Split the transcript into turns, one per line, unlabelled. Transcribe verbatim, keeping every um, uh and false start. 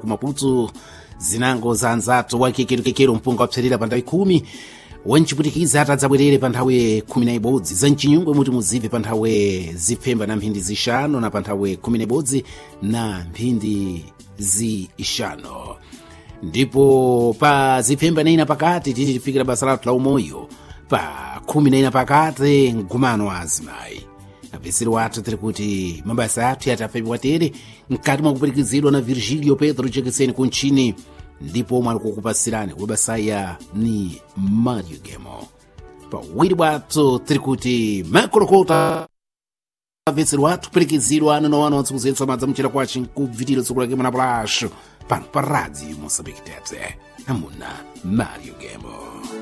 ku Maputo zinango za anzatu wakekero mpunga wapserera pa nthawi khumi wanciputikiza atadzabwerere pa nthawi khumi na ibodzi za mchinyungwe muti muzive pa nthawi zipfemba na mphindi zixanu na pa nthawi khumi na ibodzi na mphindi zixanu. Ndipo pa zipfemba na ina pakati titi tifikira basa lathu la umoyo pa khumi na ina pakati mgumano wa azimayi. Apesero wathu tiri kuti mabasa athu yatafewa tere mkati mwa kuperekezedwa na Virgilio Pedro Jekeseni kunchini, ndipo omwe alikukupasirani webasaya ni Mario Gemo. Pa wiri wathu tiri kuti makolokota apesero wathu kuperekezedwa ano na wano wansikuzetsa madza mchera kwaci nkubvitira tsiku lake mwana plasho pano pa radio Moçambique Tete amuna Mario Gemo.